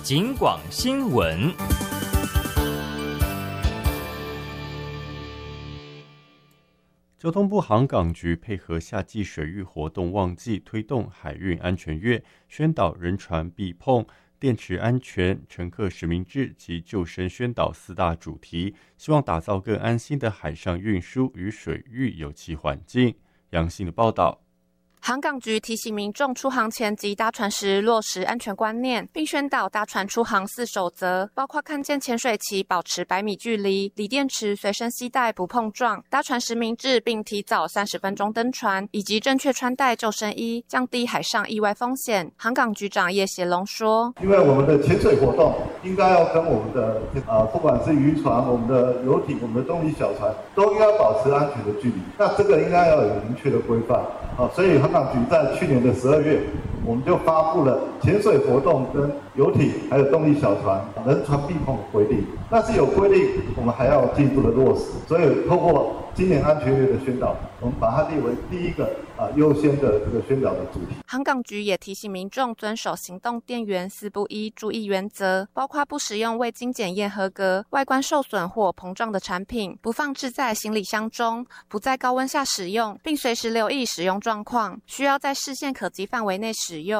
警广新闻。 交通部航港局配合夏季水域活动旺季，推动海运安全月，宣导人船避碰、电池安全、乘客实名制及救生宣导4大主题，希望打造更安心的海上运输与水域油气环境。杨信的报道。 航港局提醒民众出航前及搭船时落实安全观念，并宣导搭船出航4守则，包括看见潜水期保持100米距离、锂电池随身携带不碰撞、搭船实名制并提早30分钟登船，以及正确穿戴救生衣，降低海上意外风险。航港局长叶协龙说：“ 因为我们的潜水活动应该要跟我们的不管是渔船、我们的游艇、我们的动力小船，都应该保持安全的距离。那这个应该要有明确的规范。所以航港局在去年的12月，我们就发布了潜水活动跟游艇还有动力小船人船避碰的规定。但是有规定，我们还要进一步的落实。所以透过今年安全月的宣导，我们把它列为第一个优先的这个宣导的主题。 航港局也提醒民众遵守行动电源4不1注意原则，包括不使用未经检验合格、外观受损或膨胀的产品，不放置在行李箱中，不在高温下使用，并随时留意使用状况，需要在视线可及范围内使用。